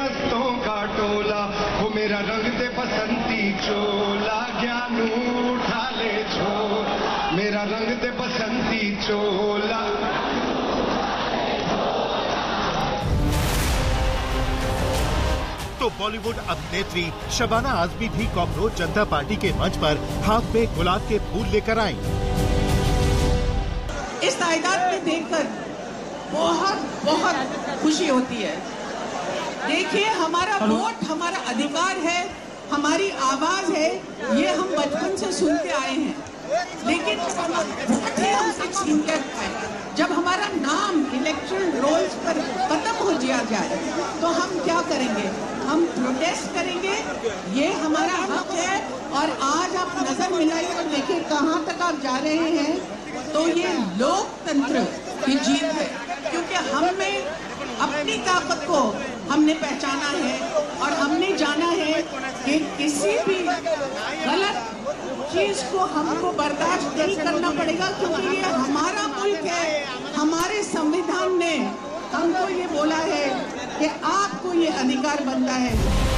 मस्तों का टोला, वो मेरा रंग दे बसंती चोला, ज्ञानू उठा ले झोला, मेरा रंग दे बसंती चोला। तो बॉलीवुड अभिनेत्री शबाना आजमी भी कॉकरोच जनता पार्टी के मंच पर हाथ में गुलाब के फूल लेकर आईं। इस तादाद में देखकर बहुत खुशी होती है। देखिए, हमारा वोट हमारा अधिकार है, हमारी आवाज है, ये हम बचपन से सुनते आए हैं। लेकिन वोट ही हमसे छीन कर आए। जब हमारा नाम इलेक्शन रोल्स पर खत्म हो जाए तो हम क्या करेंगे? हम प्रोटेस्ट करेंगे, ये हमारा हक है। और आज आप नजर मिलाइए और देखिए कहाँ तक आप जा रहे हैं। तो ये लोकतंत्र की जीत है, क्योंकि हमें अपनी ताकत को हमने पहचाना है और हमने जाना है कि किसी भी गलत चीज को हमको बर्दाश्त नहीं करना पड़ेगा, क्योंकि ये हमारा मुल्क है। हमारे संविधान ने हमको ये बोला है कि आपको ये अधिकार बनता है।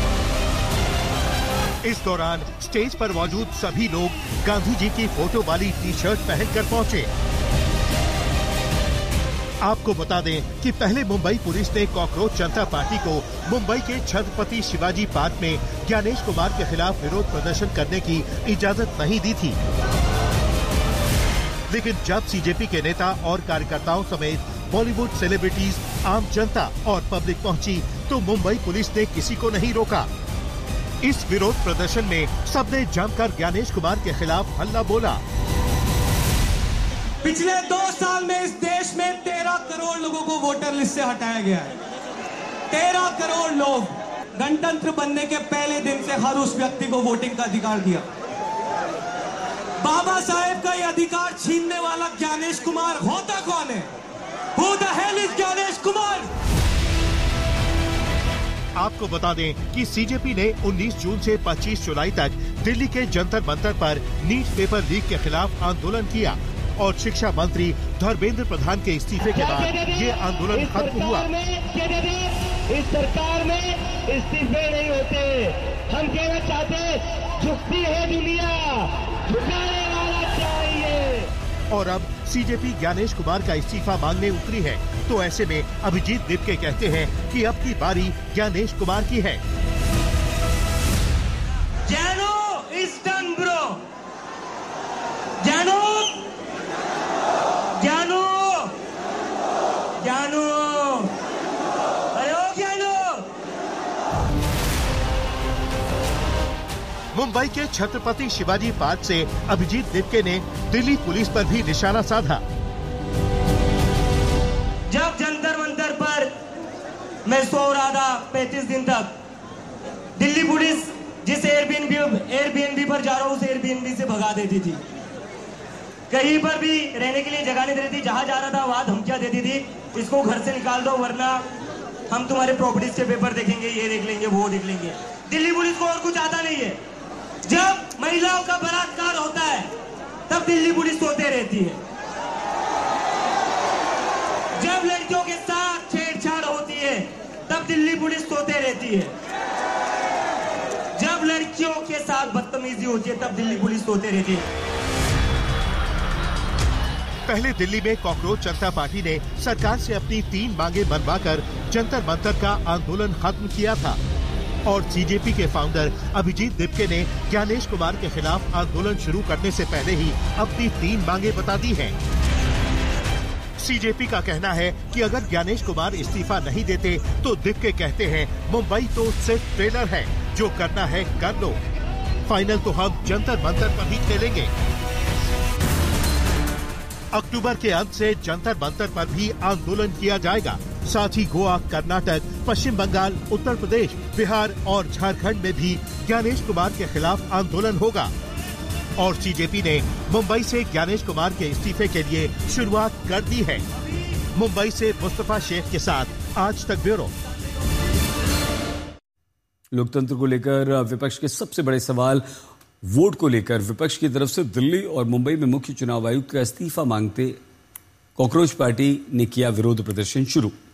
इस दौरान स्टेज पर मौजूद सभी लोग गांधी जी की फोटो वाली टी-शर्ट पहनकर पहुंचे। आपको बता दें कि पहले मुंबई पुलिस ने कॉकरोच जनता पार्टी को मुंबई के छत्रपति शिवाजी पार्क में ज्ञानेश कुमार के खिलाफ विरोध प्रदर्शन करने की इजाजत नहीं दी थी। लेकिन जब सीजेपी के नेता और कार्यकर्ताओं समेत बॉलीवुड सेलिब्रिटीज, आम जनता और पब्लिक पहुंची तो मुंबई पुलिस ने किसी को नहीं रोका। इस विरोध प्रदर्शन में सबने जमकर ज्ञानेश कुमार के खिलाफ हल्ला बोला। पिछले 2 साल में इस देश में 13 करोड़ लोगों को वोटर लिस्ट से हटाया गया है। 13 करोड़ लोग। गणतंत्र बनने के पहले दिन से हर उस व्यक्ति को वोटिंग का अधिकार दिया। बाबा साहेब का ये अधिकार छीनने वाला ज्ञानेश कुमार होता कौन है? Who the hell is Gyanesh Kumar? आपको बता दें कि सीजेपी ने 19 जून से 25 जुलाई तक दिल्ली के जंतर मंतर पर नीट पेपर लीक के खिलाफ आंदोलन किया और शिक्षा मंत्री धर्मेंद्र प्रधान के इस्तीफे के बाद ये आंदोलन खत्म हुआ। इस सरकार में इस्तीफे नहीं होते। हम कहना चाहते, झुकती है दुनिया, झुकाने वाला चाहिए। और अब सीजेपी ज्ञानेश कुमार का इस्तीफा मांगने उतरी है, तो ऐसे में अभिजीत दिपके कहते हैं कि अब की बारी ज्ञानेश कुमार की है। ज्ञानो इज डन ब्रो। ज्ञानो ज्ञानो ज्ञानो अरे ओ ज्ञानो। मुंबई के छत्रपति शिवाजी पार्क से अभिजीत दिपके ने दिल्ली पुलिस पर भी निशाना साधा। जब जंतर मंतर पर मैं सो रहा था 35 दिन तक, दिल्ली पुलिस जिस एयरबीएनबी पर जा रहा हूँ उस एयरबीएनबी से भगा देती थी। कहीं पर भी रहने के लिए जगह नहीं दे रही थी। जहां जा रहा था वहां धमकियां देती थी, इसको घर से निकाल दो वरना हम तुम्हारे प्रॉपर्टीज के पेपर देखेंगे, ये देख लेंगे, वो देख लेंगे। दिल्ली पुलिस को और कुछ आता नहीं है। जब महिलाओं का बलात्कार होता है तब दिल्ली पुलिस सोते रहती है। जब लड़कियों के साथ छेड़छाड़ होती है तब दिल्ली पुलिस सोते रहती है। जब लड़कियों के साथ बदतमीजी होती है तब दिल्ली पुलिस सोते रहती है। पहले दिल्ली में कॉकरोच जनता पार्टी ने सरकार से अपनी 3 मांगे मनवाकर जंतर मंतर का आंदोलन खत्म किया था और सीजेपी के फाउंडर अभिजीत दिपके ने ज्ञानेश कुमार के खिलाफ आंदोलन शुरू करने से पहले ही अपनी 3 मांगे बता दी हैं। सीजेपी का कहना है कि अगर ज्ञानेश कुमार इस्तीफा नहीं देते तो दिपके कहते हैं मुंबई तो सिर्फ ट्रेलर है, जो करना है कर लो, फाइनल तो हम जंतर मंतर पर ही खेलेंगे। अक्टूबर के अंत से जंतर मंतर पर भी आंदोलन किया जाएगा। साथ ही गोवा, कर्नाटक, पश्चिम बंगाल, उत्तर प्रदेश, बिहार और झारखंड में भी ज्ञानेश कुमार के खिलाफ आंदोलन होगा। और सीजेपी ने मुंबई से ज्ञानेश कुमार के इस्तीफे के लिए शुरुआत कर दी है। मुंबई से मुस्तफा शेख के साथ आज तक ब्यूरो। लोकतंत्र को लेकर विपक्ष के सबसे बड़े सवाल वोट को लेकर विपक्ष की तरफ से दिल्ली और मुंबई में मुख्य चुनाव आयुक्त का इस्तीफा मांगते कॉकरोच पार्टी ने किया विरोध प्रदर्शन शुरू।